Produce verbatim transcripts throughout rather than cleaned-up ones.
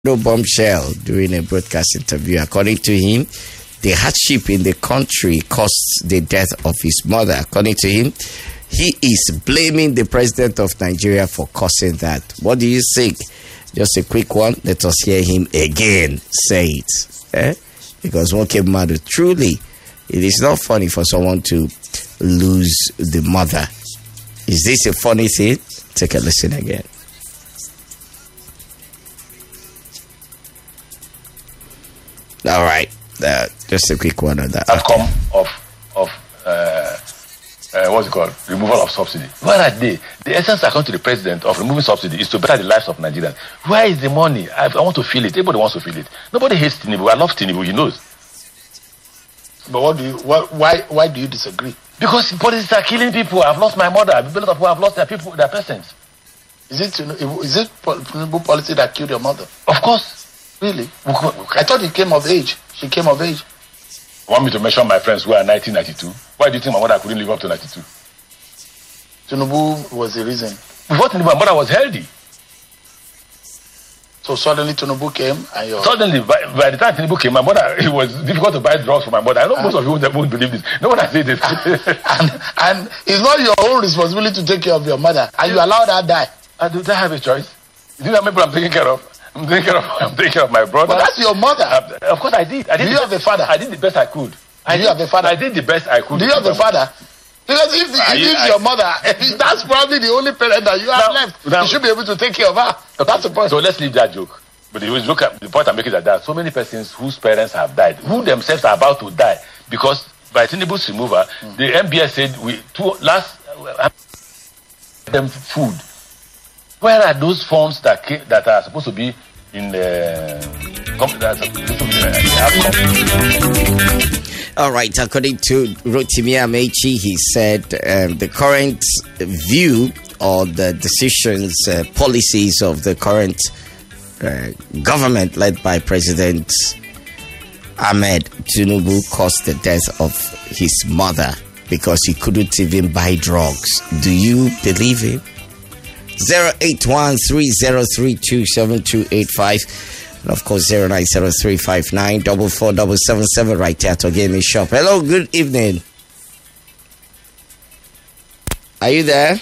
No bombshell during a broadcast interview. According to him, the hardship in the country caused the death of his mother. According to him, he is blaming the president of Nigeria for causing that. What do you think? Just a quick one. Let us hear him again say it. Eh? Because what came out truly, it is not funny for someone to lose the mother. Is this a funny thing? Take a listen again. All right, uh, just a quick one on that. Outcome of of uh, uh, what's it called? Removal of subsidy. Where are they? The essence, according to the president, of removing subsidy is to better the lives of Nigerians. Where is the money? I, I want to feel it. Everybody wants to feel it. Nobody hates Tinubu. I love Tinubu. He knows. But what do you? What, why? Why do you disagree? Because politics are killing people. I've lost my mother. A lot of people have lost their people, their persons. Is it? Is it Tinubu policy that killed your mother? Of course. Really? I thought he came of age. She came of age. Want me to mention my friends who are nineteen ninety-two? Why do you think my mother couldn't live up to ninety-two? Tinubu was the reason. Before Tinubu, my mother was healthy. So suddenly Tinubu came and your... Suddenly, by, by the time Tinubu came, my mother, it was difficult to buy drugs for my mother. I know and most of you won't believe this. No one has said this. and, and it's not your own responsibility to take care of your mother. And you allowed her die. I do I have a choice? You know how many people I'm taking care of? I'm taking care of, I'm taking care of my brother. But that's your mother. Uh, of course I did. I did. Do you have a father? I did the best I could. I Do did, you have a father? I did the best I could. Do you have a father? Because if, the, if it's your mother, that's probably the only parent that you have now, left. Now, you should be able to take care of her. Okay. That's the point. So let's leave that joke. But the, joke, the point I'm making is that there are so many persons whose parents have died, who themselves are about to die, because by Tinubu's removal, mm. the M B S said we two last uh, them food. Where are those funds that came, that are supposed to be in the uh, all right, according to Rotimi Amechi, he said um, the current view or the decisions, uh, policies of the current uh, government led by President Ahmed Tinubu caused the death of his mother because he couldn't even buy drugs. Do you believe him? zero eight one three zero three two seven two eight five and of course zero nine zero three five nine four four seven seven seven right there to Gaming Shop. Hello, good evening. Are you there?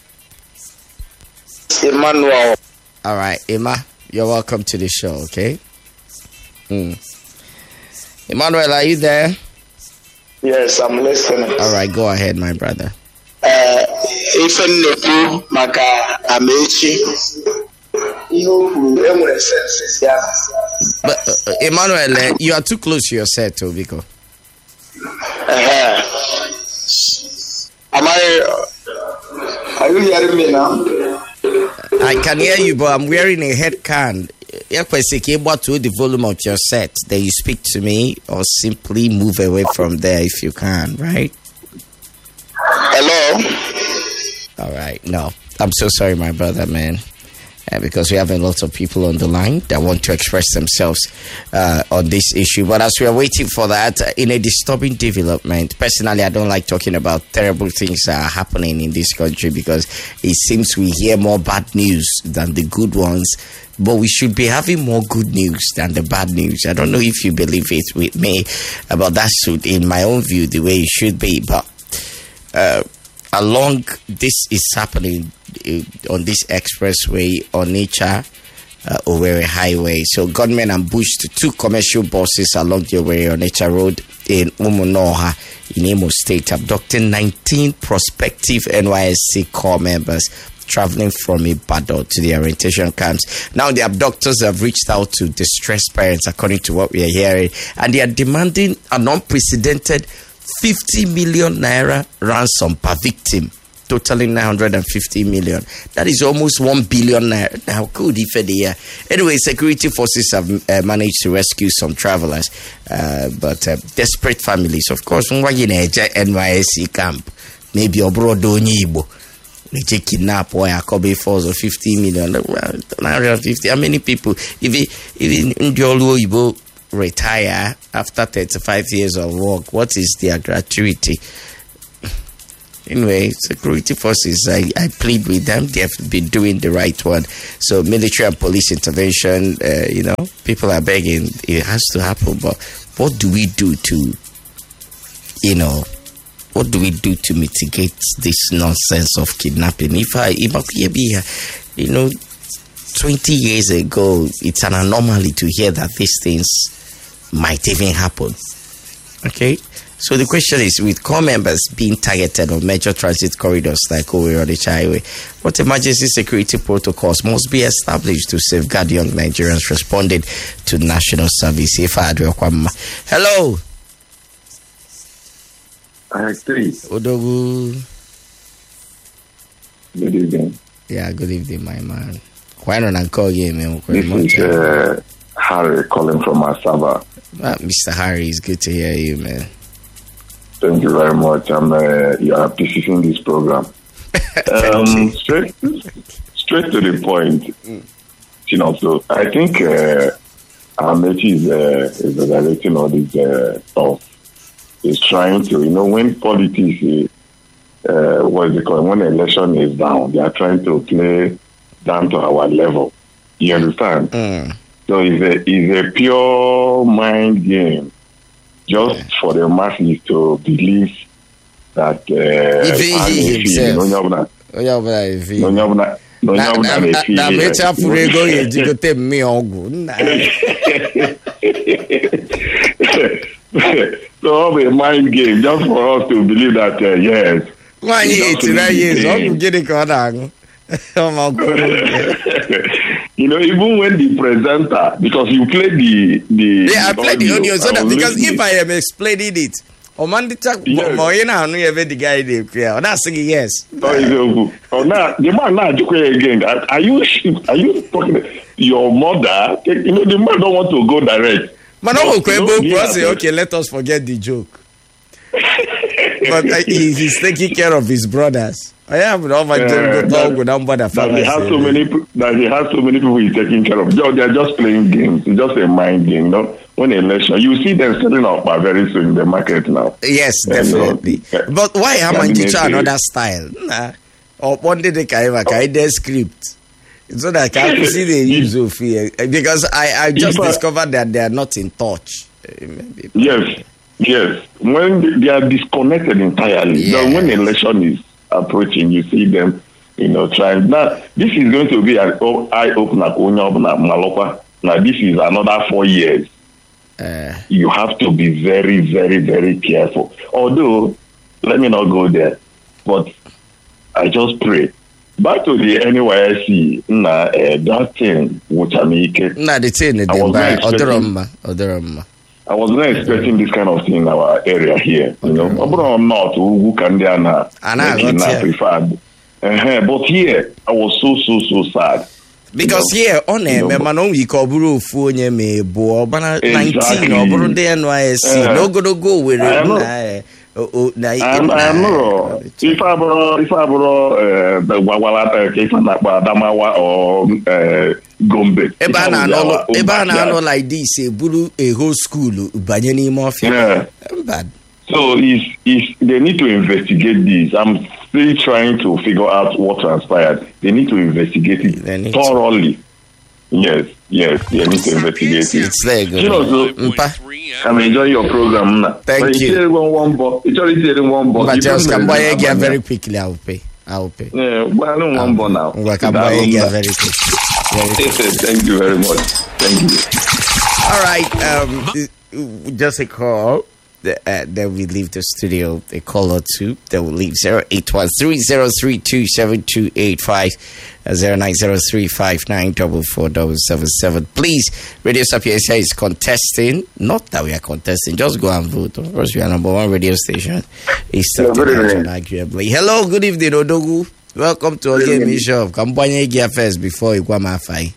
Emmanuel. All right, Emma, you're welcome to the show, okay? Mm. Emmanuel, are you there? Yes, I'm listening. All right, go ahead, my brother. Uh, ife nnekwu maka Amechi ihe o kwuru enwere sense ya. But uh, Emmanuel, uh, you are too close to your set, Tobiko. Uh-huh. Am I? Uh, are you hearing me now? I can hear you, but I'm wearing a head can. Able to the volume of your set, then you speak to me, or simply move away from there if you can, right? Hello? All right. No, I'm so sorry, my brother, man. Uh, because we have a lot of people on the line that want to express themselves uh, on this issue. But as we are waiting for that, uh, in a disturbing development, personally, I don't like talking about terrible things that are happening in this country because it seems we hear more bad news than the good ones. But we should be having more good news than the bad news. I don't know if you believe it with me about that suit, in my own view, the way it should be. But uh, along this is happening uh, on this expressway on Onitsha uh, Owerri Highway. So gunmen ambushed two commercial buses along the Owerri Onitsha Road in Umunoha in Imo State, abducting nineteen prospective N Y S C corps members traveling from Ibadan to the orientation camps. Now the abductors have reached out to distressed parents, according to what we are hearing, and they are demanding an unprecedented fifty million naira ransom per victim, totaling nine hundred fifty million. That is almost one billion naira. Now, good if the year. Anyway, security forces have uh, managed to rescue some travelers, uh, but uh, desperate families, of course, N Y S C camp, maybe abroad Igbo. They kidnap or Akobe falls of fifty million. nine hundred fifty. How many people? Even even Ndiolu Igbo retire after thirty-five years of work, what is their gratuity? Anyway, security forces, I, I plead with them. They have been doing the right one. So military and police intervention, uh, you know, people are begging. It has to happen. But what do we do to, you know, what do we do to mitigate this nonsense of kidnapping? If I, if I, you know, twenty years ago, it's an anomaly to hear that these things might even happen. Okay? So the question is, with core members being targeted on major transit corridors like Owerri Onitsha Highway, what emergency security protocols must be established to safeguard young Nigerians responding to national service? Hello. I agree. Odogu. Good evening. Yeah, good evening, my man. Why not I call you, man? This is uh, Harry calling from Asaba. Ah, Mister Harry, it's good to hear you, man. Thank you very much. I'm uh, you are appreciating this program. um, straight, straight to the point. Mm. You know, so I think uh, Amechi is uh, is directing all this uh, stuff. Is trying to, you know, when politics, uh, what is it called? When election is down, they are trying to play down to our level. You understand? Mm. So it's a it's a pure mind game. Just yeah. for the masses to believe that uh, he himself. Oh yeah, but if he. No, no, no, no, no, no. Na mecha furego ye jigote mi ogu. So all the mind game just for us to believe that uh, yes. Why you eighty-nine years? I'm getting caught on. Oh my God. You know, even when the presenter, because you played the the yeah, I played the audio so that because listening. If I am explaining it, or man, the talk, more you know, you have the guy there, clear. That's saying yes. Oh, oh, now the man now again. Are you are you talking your mother? You know, the man don't want to go direct. Man, no, no, say okay, let us forget the joke. But uh, he, he's taking care of his brothers. I have no uh, that, that he has so many that he has so many people he's taking care of. They are just playing games. It's just a mind game. You know? When election, you see them selling up very soon in the market now. Yes, definitely. Uh, but why am I teaching another style? Nah. Or one day they can have a script. So that I can see the use of fear. Because I, I just discovered that they are not in touch. Yes. Yes, when they are disconnected entirely, yeah. So when election is approaching, you see them, you know, trying. Now, this is going to be an eye opener, Malopa. Now, this is another four years. Uh, you have to be very, very, very careful. Although, let me not go there, but I just pray. Back to the N Y S C, nah, uh, that thing, which I make. Nah, the thing, the Odoroma, Odoroma. I was not expecting this kind of thing in our area here. You know, okay. Not who can they not preferred. Uh-huh. But here, I was so so so sad. Because you know, here, on him, you know, man, we call Buru Funya me bo, but nineteen or Buru the N Y S C. No go to go with it. Oh, I am no. If I brought, if I brought the Wawala, if I not Damawa or Gombe. Ebana no, Ebana no like this. A Buru a whole school, Banyani Mafia. Bad. So is is they need to investigate this. I'm still trying to figure out what transpired. They need to investigate it thoroughly. To. Yes, yes, they need to investigate it. It's there, good. You know, so, I'm enjoying your program now. Thank but you. It's one bo- it's only telling one boss. But just can buy a very quickly. I will pay. I will pay. Yeah, well, I don't want one now. I can buy a very quickly. Thank you very much. Thank you. All right. Um, just a call. Uh, then we leave the studio. A call or two. Then we'll leave zero eight one three zero three two seven two eight five zero nine zero three five nine double four double seven seven. Please, Radio Sapiencia is contesting. Not that we are contesting. Just go and vote. Of course, we are number one radio station. Hello, good evening. Arguably. Hello, good evening, Odogu. Welcome to our game show. Kampanya Gia first before you go my fight.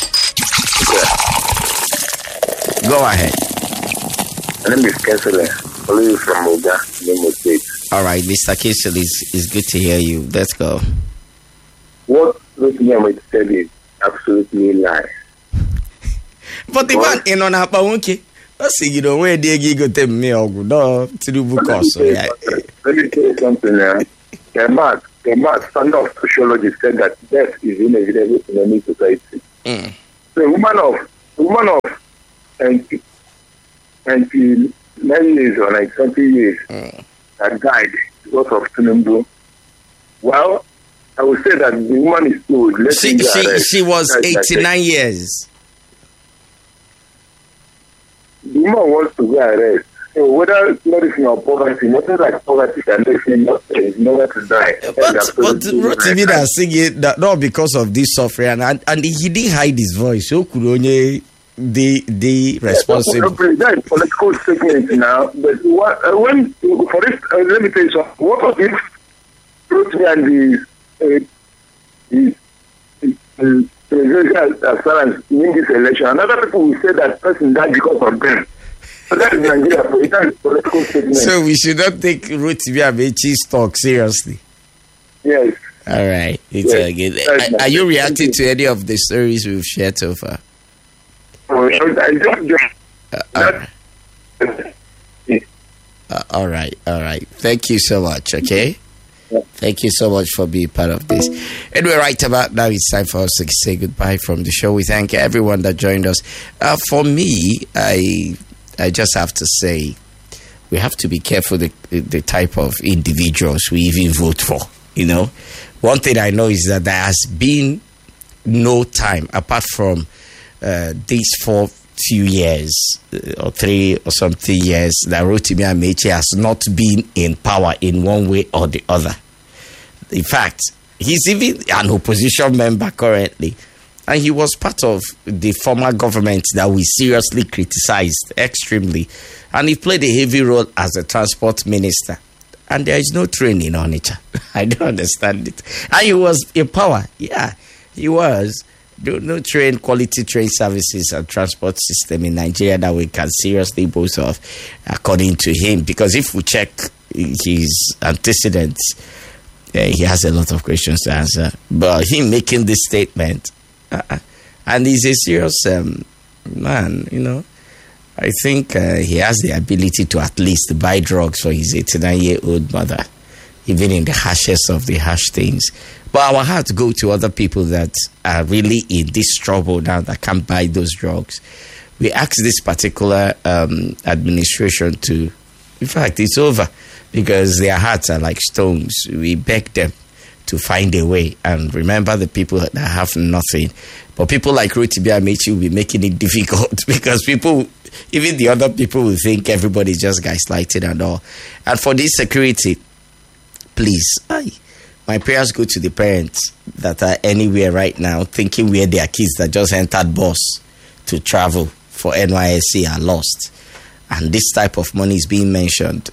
Go ahead. My name is Kessler, calling from Moga, Lagos State. All right, Mister Kessler, is it's good to hear you. Let's go. What Rotimi Amaechi said is absolutely lie. But the man in on Apa Wonke, let's see, you know, where they go to me or no to do book also. Let me tell you something now. the math, the math standard of sociology said that death is inevitable in any society. Mm. So a woman of a woman of twenty, twenty-nine years or like twenty years Mm. that died because of Tinubu. Well, I would say that the woman is old. Let She, him be she, arrested. she was That's my eighty-nine take. years. The woman wants to be arrested. So whether nourishing or poverty, nothing like poverty can make him not is never to die. But, but Absolutely Rotimi right. singing that not because of this suffering, and, and he didn't hide his voice. So could only the the responsible. That is political statement now. But what, uh, when, for this, uh, let me tell you something. What if Rotimi and the uh, the, the, the presidential aspirants win this election, another people will say that person died because of them. So that is Nigeria. So that is political statement. So we should not take Rotimi Amechi's talk seriously. Yes. All right, it's Yes. uh, good. That's Are, are you reacting Thank you. to any of the stories we've shared so far? So I just, just Uh, all, that, uh, all right, all right. Thank you so much. Okay. Yeah. Thank you so much for being part of this. Anyway, right about now, it's time for us to say goodbye from the show. We thank everyone that joined us. Uh, for me, I I just have to say, we have to be careful the the type of individuals we even vote for. You know, one thing I know is that there has been no time apart from uh, these four few years uh, or three or something years that Rotimi Amechi has not been in power in one way or the other. In fact, he's even an opposition member currently, and he was part of the former government that we seriously criticized extremely, and he played a heavy role as a transport minister. And there is no train in Onitsha. I don't understand it. And he was in power. Yeah, he was. No, no train, quality train services and transport system in Nigeria that we can seriously boast of, according to him. Because if we check his antecedents, uh, he has a lot of questions to answer. But him making this statement, uh, and he's a serious um, man, you know. I think uh, he has the ability to at least buy drugs for his eighty-nine-year-old mother, even in the harshest of the harsh things. But our hearts go to other people that are really in this trouble now that can't buy those drugs. We asked this particular um, administration to, in fact, it's over because their hearts are like stones. We beg them to find a way and remember the people that have nothing. But people like Rotimi Amechi will be making it difficult because people, even the other people will think everybody just gaslighting and all. And for this security, please, aye, my prayers go to the parents that are anywhere right now thinking where their kids that just entered bus to travel for N Y S C are lost. And this type of money is being mentioned.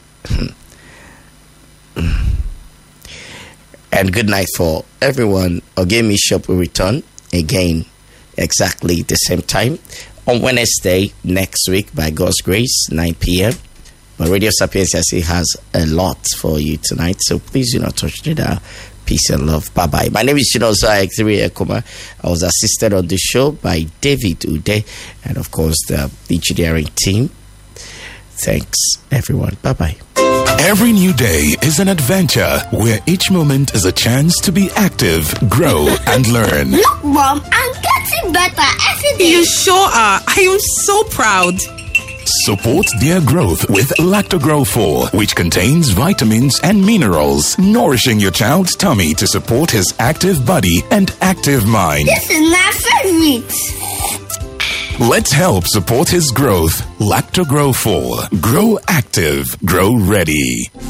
And good night for everyone. Ogemi Shop will return again exactly the same time on Wednesday next week by God's grace, nine p.m. But Radio Sapienza has a lot for you tonight, so please do not touch the dial. Peace and love. Bye-bye. My name is Chinoza Ekiri Ekuma. I was assisted on the show by David Ude and, of course, the engineering team. Thanks, everyone. Bye-bye. Every new day is an adventure where each moment is a chance to be active, grow, and learn. Look, Mom, I'm getting better every day. You sure are. I am so proud. Support their growth with Lactogrow four, which contains vitamins and minerals, nourishing your child's tummy to support his active body and active mind. This is my favorite. Let's help support his growth. Lactogrow four. Grow active. Grow ready.